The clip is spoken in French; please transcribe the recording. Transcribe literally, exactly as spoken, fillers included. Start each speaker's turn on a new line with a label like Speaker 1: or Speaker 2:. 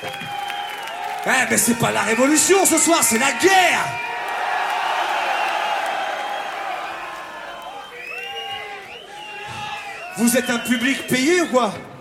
Speaker 1: Eh, mais c'est pas la révolution ce soir, c'est la guerre. Vous êtes un public payé ou quoi?